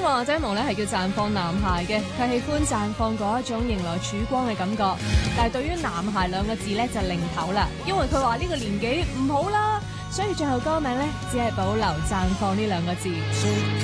話仔毛咧係叫綻放男孩嘅，佢喜歡綻放嗰一種迎來曙光嘅感覺。但係對於男孩兩個字咧就擰頭啦，因為佢話呢個年紀唔好啦，所以最後歌名咧只係保留綻放呢兩個字。